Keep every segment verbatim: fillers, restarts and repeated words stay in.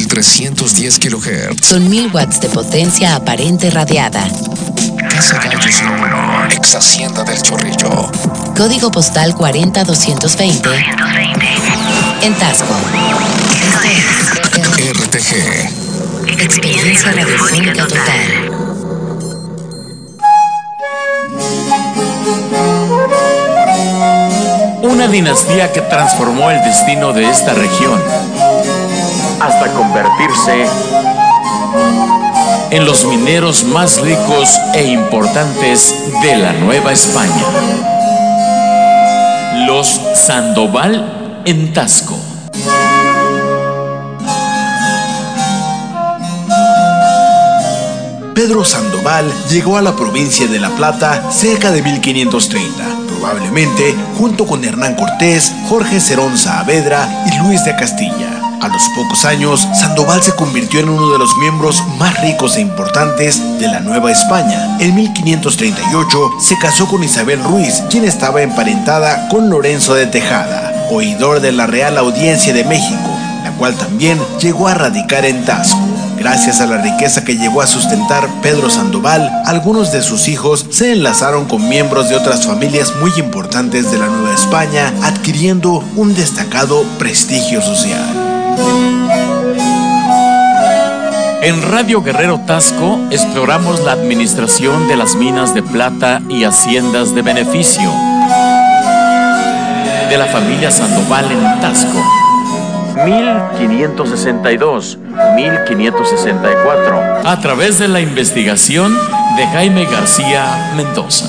trescientos diez kilohertz. Con mil watts de potencia aparente radiada. Casa Gallos número, ex Hacienda del Chorrillo. Código postal cuarenta doscientos veinte. En Tasco. R T G. Experiencia radiofónica total. Una dinastía que transformó el destino de esta región hasta convertirse en los mineros más ricos e importantes de la Nueva España. Los Sandoval en Tasco. Pedro Sandoval llegó a la provincia de La Plata cerca de mil quinientos treinta, probablemente junto con Hernán Cortés, Jorge Cerón Saavedra y Luis de Castilla. A los pocos años, Sandoval se convirtió en uno de los miembros más ricos e importantes de la Nueva España. En mil quinientos treinta y ocho se casó con Isabel Ruiz, quien estaba emparentada con Lorenzo de Tejada, oidor de la Real Audiencia de México, la cual también llegó a radicar en Tasco. Gracias a la riqueza que llegó a sustentar Pedro Sandoval, algunos de sus hijos se enlazaron con miembros de otras familias muy importantes de la Nueva España, adquiriendo un destacado prestigio social. En Radio Guerrero Tasco exploramos la administración de las minas de plata y haciendas de beneficio de la familia Sandoval en Tasco. mil quinientos sesenta y dos a mil quinientos sesenta y cuatro, a través de la investigación de Jaime García Mendoza.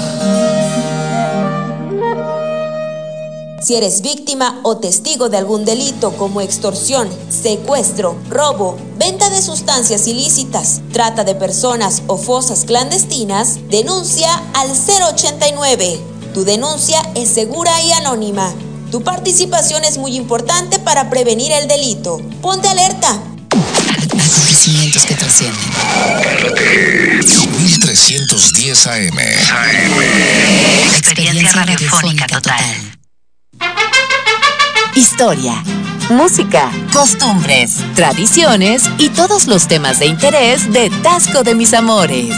Si eres víctima o testigo de algún delito como extorsión, secuestro, robo, venta de sustancias ilícitas, trata de personas o fosas clandestinas, denuncia al cero ochenta y nueve. Tu denuncia es segura y anónima. Tu participación es muy importante para prevenir el delito. Ponte alerta. Acontecimientos que trascienden. mil trescientos diez A M. Experiencia radiofónica total. Historia, música, costumbres, tradiciones y todos los temas de interés de Tasco de mis amores.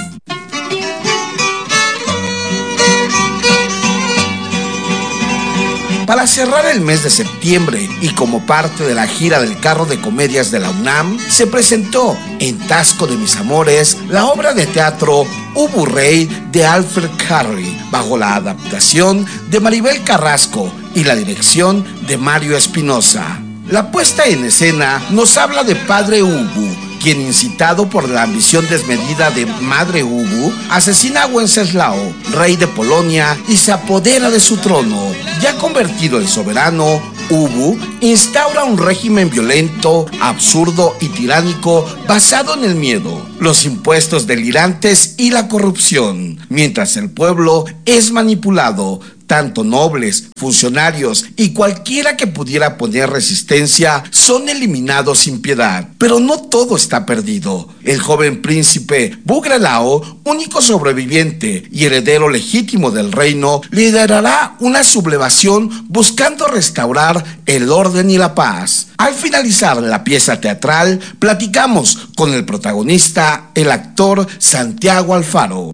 Para cerrar el mes de septiembre y como parte de la gira del carro de comedias de la UNAM, se presentó en Tasco de mis amores la obra de teatro Ubu Rey de Alfred Carey, bajo la adaptación de Maribel Carrasco y la dirección de Mario Espinosa. La puesta en escena nos habla de Padre Ubu, quien, incitado por la ambición desmedida de Madre Ubu, asesina a Wenceslao, rey de Polonia, y se apodera de su trono. Ya convertido en soberano, Ubu instaura un régimen violento, absurdo y tiránico basado en el miedo, los impuestos delirantes y la corrupción, mientras el pueblo es manipulado. Tanto nobles, funcionarios y cualquiera que pudiera poner resistencia son eliminados sin piedad. Pero no todo está perdido. El joven príncipe Bugrelao, único sobreviviente y heredero legítimo del reino, liderará una sublevación buscando restaurar el orden y la paz. Al finalizar la pieza teatral, platicamos con el protagonista, el actor Santiago Alfaro.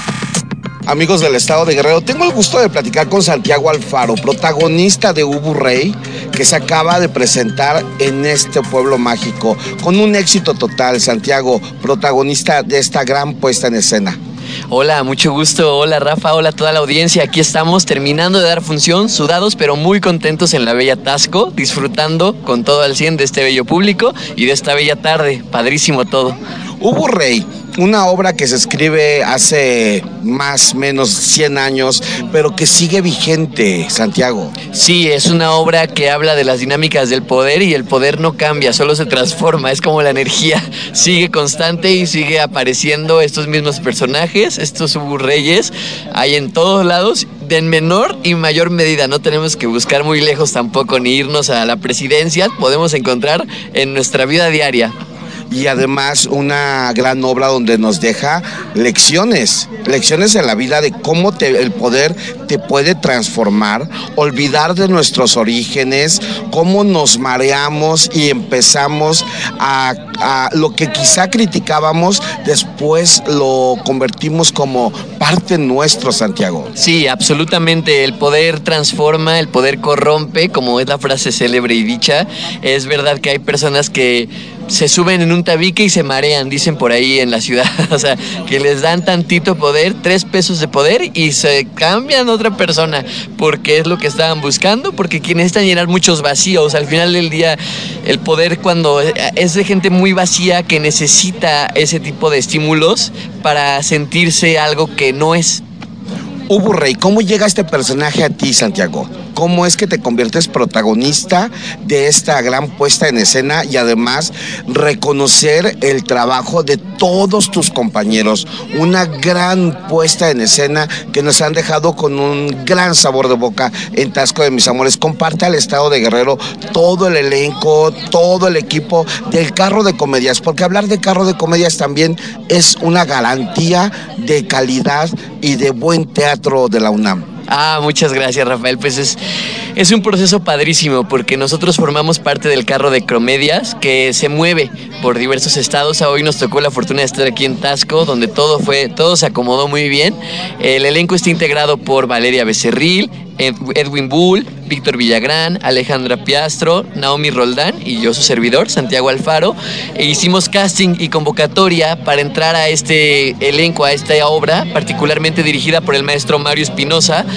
Amigos del estado de Guerrero, tengo el gusto de platicar con Santiago Alfaro, protagonista de Ubu Rey, que se acaba de presentar en este pueblo mágico, con un éxito total. Santiago, protagonista de esta gran puesta en escena. Hola, mucho gusto. Hola Rafa, hola a toda la audiencia. Aquí estamos terminando de dar función, sudados pero muy contentos en la bella Tasco, disfrutando con todo al cien de este bello público y de esta bella tarde. Padrísimo todo. Ubu Rey, una obra que se escribe hace más o menos cien años, pero que sigue vigente, Santiago. Sí, es una obra que habla de las dinámicas del poder y el poder no cambia, solo se transforma, es como la energía, sigue constante y sigue apareciendo estos mismos personajes, estos Ubu Reyes, hay en todos lados, de menor y mayor medida, no tenemos que buscar muy lejos tampoco, ni irnos a la presidencia, podemos encontrar en nuestra vida diaria. y además una gran obra donde nos deja lecciones, lecciones en la vida de cómo te, el poder te puede transformar, olvidar de nuestros orígenes, cómo nos mareamos y empezamos a, a lo que quizá criticábamos, después lo convertimos como parte nuestro, Santiago. Sí, absolutamente, el poder transforma, el poder corrompe, como es la frase célebre y dicha. Es verdad que hay personas que se suben en un tabique y se marean, dicen por ahí en la ciudad, o sea, que les dan tantito poder, tres pesos de poder y se cambian a otra persona, porque es lo que estaban buscando, porque necesitan llenar muchos vacíos. Al final del día, el poder, cuando es de gente muy vacía que necesita ese tipo de estímulos para sentirse algo que no es. Ubu Rey, ¿cómo llega este personaje a ti, Santiago? ¿Cómo es que te conviertes protagonista de esta gran puesta en escena y además reconocer el trabajo de todos tus compañeros? Una gran puesta en escena que nos han dejado con un gran sabor de boca en Tasco de Mis Amores. Comparte al Estado de Guerrero todo el elenco, todo el equipo del Carro de Comedias, porque hablar de Carro de Comedias también es una garantía de calidad y de buen teatro de la UNAM. Ah, muchas gracias, Rafael. Pues es, es un proceso padrísimo porque nosotros formamos parte del Carro de Comedias que se mueve por diversos estados. Hoy nos tocó la fortuna de estar aquí en Tasco, donde todo fue, todo se acomodó muy bien. El elenco está integrado por Valeria Becerril, Edwin Bull, Víctor Villagrán, Alejandra Piastro, Naomi Roldán y yo, su servidor, Santiago Alfaro. E hicimos casting y convocatoria para entrar a este elenco, a esta obra, particularmente dirigida por el maestro Mario Espinosa.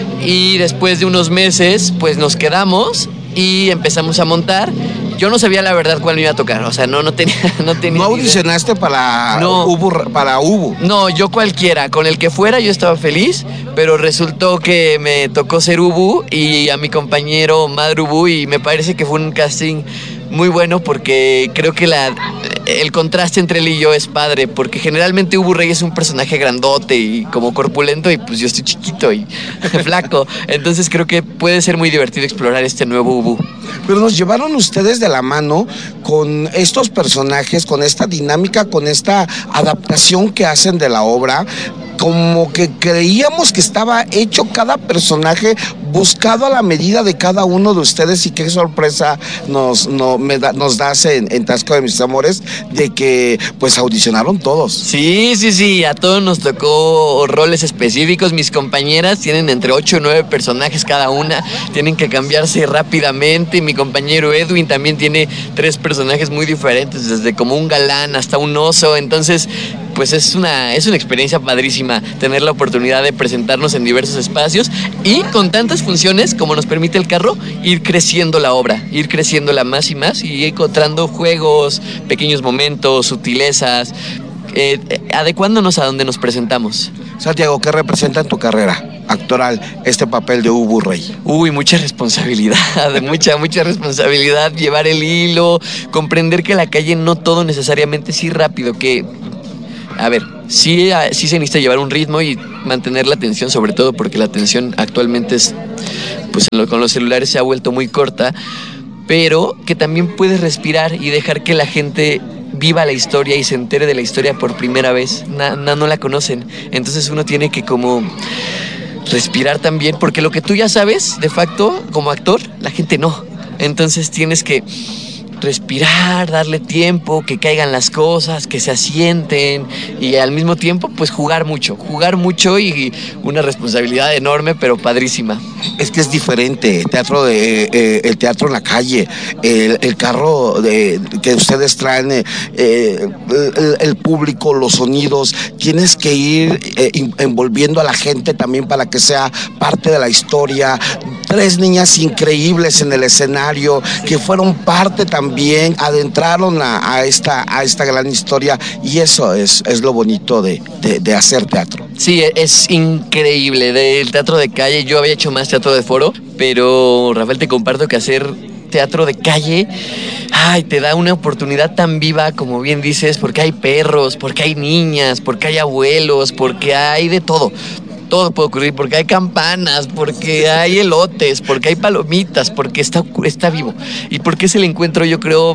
Y después de unos meses, pues nos quedamos y empezamos a montar. Yo no sabía la verdad cuál me iba a tocar, o sea, no, no tenía, no tenía. ¿No audicionaste para no, Ubu, para Ubu? No, yo cualquiera, con el que fuera yo estaba feliz, pero resultó que me tocó ser Ubu y a mi compañero Madru Ubu, y me parece que fue un casting muy bueno porque creo que la, el contraste entre él y yo es padre, porque generalmente Ubu Rey es un personaje grandote y como corpulento y pues yo estoy chiquito y flaco, entonces creo que puede ser muy divertido explorar este nuevo Ubu. Pero nos llevaron ustedes de la mano con estos personajes, con esta dinámica, con esta adaptación que hacen de la obra, como que creíamos que estaba hecho cada personaje buscado a la medida de cada uno de ustedes, y qué sorpresa nos, no, me da, nos das en, en Tasco de Mis Amores de que pues audicionaron todos. Sí, sí, sí, a todos nos tocó roles específicos. Mis compañeras tienen entre ocho y nueve personajes cada una, tienen que cambiarse rápidamente. Mi compañero Edwin también tiene tres personajes muy diferentes, desde como un galán hasta un oso, entonces pues es una, es una experiencia padrísima tener la oportunidad de presentarnos en diversos espacios y con tantas funciones como nos permite el carro, ir creciendo la obra, ir creciéndola más y más y encontrando juegos, pequeños momentos, sutilezas, eh, adecuándonos a donde nos presentamos. Santiago, ¿qué representa en tu carrera actoral este papel de Ubu Rey? Uy, mucha responsabilidad, mucha, mucha responsabilidad, llevar el hilo, comprender que la calle no todo necesariamente es ir rápido, que... A ver, sí, sí se necesita llevar un ritmo y mantener la atención, sobre todo porque la atención actualmente es, pues con los celulares se ha vuelto muy corta, pero que también puedes respirar y dejar que la gente viva la historia y se entere de la historia por primera vez. Na, na, no la conocen, entonces uno tiene que como respirar también, porque lo que tú ya sabes, de facto, como actor, la gente no. Entonces tienes que respirar, darle tiempo, que caigan las cosas, que se asienten y al mismo tiempo pues jugar mucho, jugar mucho y una responsabilidad enorme pero padrísima. Es que es diferente, teatro de, eh, el teatro en la calle, el, el carro de, que ustedes traen, eh, el, el público, los sonidos, tienes que ir eh, envolviendo a la gente también para que sea parte de la historia. Tres niñas increíbles en el escenario que fueron parte también También adentraron a, a, esta, a esta gran historia, y eso es, es lo bonito de, de, de hacer teatro. Sí, es increíble. Del teatro de calle, yo había hecho más teatro de foro, pero Rafael, te comparto que hacer teatro de calle, ay, te da una oportunidad tan viva, como bien dices, porque hay perros, porque hay niñas, porque hay abuelos, porque hay de todo. Todo puede ocurrir, porque hay campanas, porque hay elotes, porque hay palomitas, porque está, está vivo. Y porque es el encuentro, yo creo,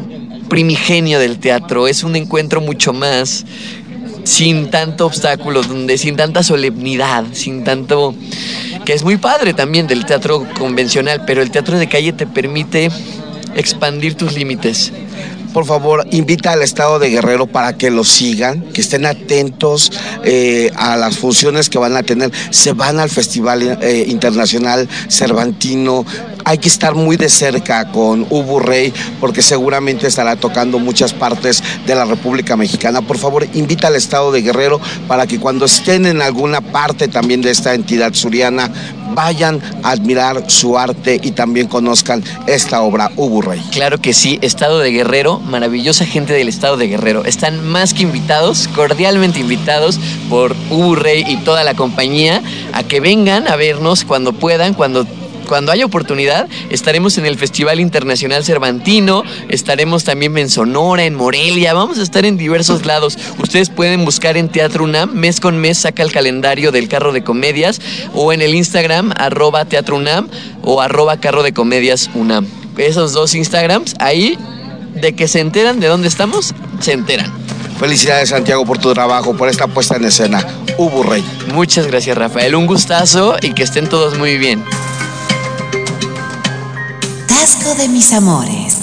primigenio del teatro, es un encuentro mucho más sin tanto obstáculo, donde sin tanta solemnidad, sin tanto, que es muy padre también del teatro convencional, pero el teatro de calle te permite expandir tus límites. Por favor, invita al Estado de Guerrero para que lo sigan, que estén atentos eh, a las funciones que van a tener. Se van al Festival eh, Internacional Cervantino. Hay que estar muy de cerca con Ubu Rey, porque seguramente estará tocando muchas partes de la República Mexicana. Por favor, invita al Estado de Guerrero para que cuando estén en alguna parte también de esta entidad suriana, vayan a admirar su arte y también conozcan esta obra, Ubu Rey. Claro que sí, Estado de Guerrero, maravillosa gente del Estado de Guerrero. Están más que invitados, cordialmente invitados por Ubu Rey y toda la compañía a que vengan a vernos cuando puedan, cuando Cuando haya oportunidad. Estaremos en el Festival Internacional Cervantino, estaremos también en Sonora, en Morelia, vamos a estar en diversos lados. Ustedes pueden buscar en Teatro UNAM, mes con mes saca el calendario del carro de comedias, o en el Instagram, arroba Teatro UNAM o arroba carro de comedias UNAM. Esos dos Instagrams, ahí de que se enteran de dónde estamos, se enteran. Felicidades, Santiago, por tu trabajo, por esta puesta en escena. Ubu Rey. Muchas gracias, Rafael, un gustazo y que estén todos muy bien. Tasco de mis amores.